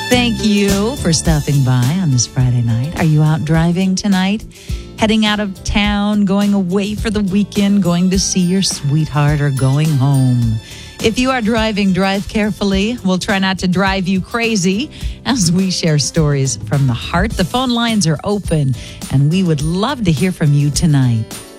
Thank you for stopping by on this Friday night. Are you out driving tonight? Heading out of town, going away for the weekend, going to see your sweetheart, or going home? If you are driving, drive carefully. We'll try not to drive you crazy as we share stories from the heart. The phone lines are open, and we would love to hear from you tonight.